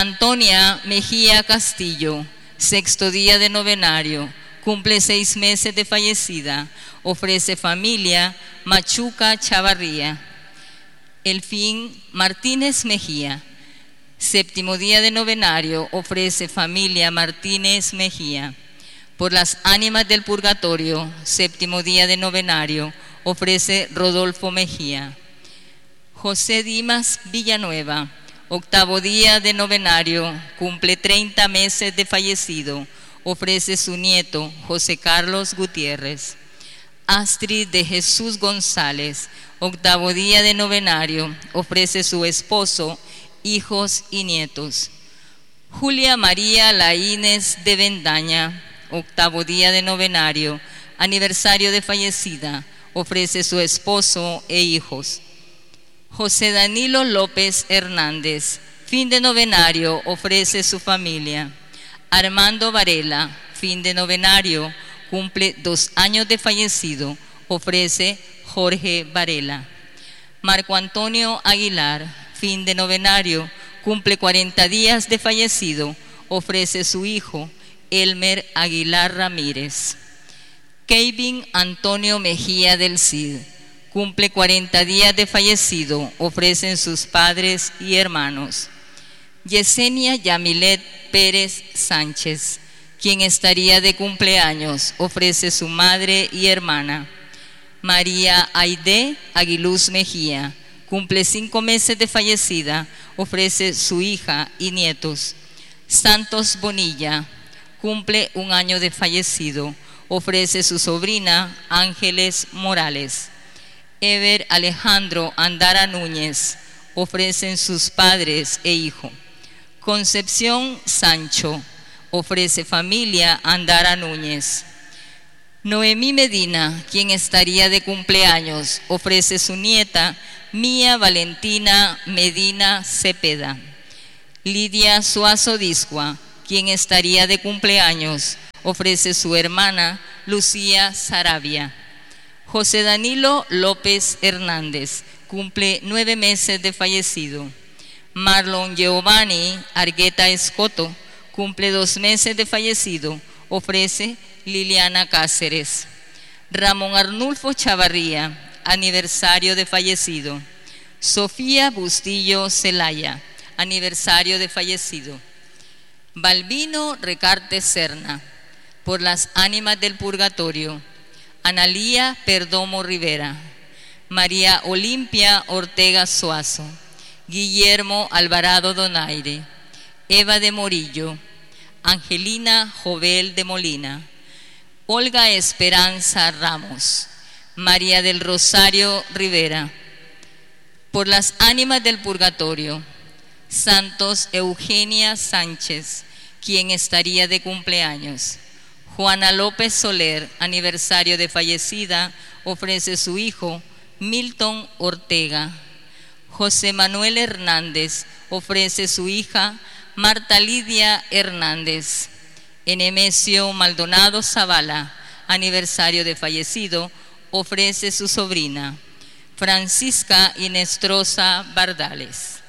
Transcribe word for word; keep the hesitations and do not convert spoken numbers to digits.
Antonia Mejía Castillo, sexto día de novenario, cumple seis meses de fallecida, ofrece familia Machuca Chavarría. Elfín Martínez Mejía, séptimo día de novenario, ofrece familia Martínez Mejía. Por las ánimas del purgatorio, séptimo día de novenario, ofrece Rodolfo Mejía. José Dimas Villanueva, octavo día de novenario, cumple treinta meses de fallecido, ofrece su nieto José Carlos Gutiérrez. Astrid de Jesús González, octavo día de novenario, ofrece su esposo, hijos y nietos. Julia María Laínez de Bendaña, octavo día de novenario, aniversario de fallecida, ofrece su esposo e hijos. José Danilo López Hernández, fin de novenario, ofrece su familia. Armando Varela, fin de novenario, cumple dos años de fallecido, ofrece Jorge Varela. Marco Antonio Aguilar, fin de novenario, cumple cuarenta días de fallecido, ofrece su hijo Elmer Aguilar Ramírez. Kevin Antonio Mejía del Cid, cumple cuarenta días de fallecido, ofrecen sus padres y hermanos. Yesenia Yamilet Pérez Sánchez, quien estaría de cumpleaños, ofrece su madre y hermana. María Aide Aguiluz Mejía, cumple cinco meses de fallecida, ofrece su hija y nietos. Santos Bonilla, cumple un año de fallecido, ofrece su sobrina Ángeles Morales. Ever Alejandro Andara Núñez, ofrecen sus padres e hijo. Concepción Sancho, ofrece familia Andara Núñez. Noemí Medina, quien estaría de cumpleaños, ofrece su nieta Mía Valentina Medina Cepeda. Lidia Suazo Discua, quien estaría de cumpleaños, ofrece su hermana Lucía Sarabia. José Danilo López Hernández, cumple nueve meses de fallecido. Marlon Giovanni Argueta Escoto, cumple dos meses de fallecido, ofrece Liliana Cáceres. Ramón Arnulfo Chavarría, aniversario de fallecido. Sofía Bustillo Celaya, aniversario de fallecido. Balbino Recarte Serna, por las ánimas del purgatorio. Analía Perdomo Rivera. María Olimpia Ortega Suazo. Guillermo Alvarado Donaire. Eva de Morillo. Angelina Jovel de Molina. Olga Esperanza Ramos. María del Rosario Rivera. Por las ánimas del purgatorio. Santos Eugenia Sánchez, quien estaría de cumpleaños. Juana López Soler, aniversario de fallecida, ofrece su hijo Milton Ortega. José Manuel Hernández, ofrece su hija Marta Lidia Hernández. Enemesio Maldonado Zavala, aniversario de fallecido, ofrece su sobrina Francisca Inestrosa Bardales.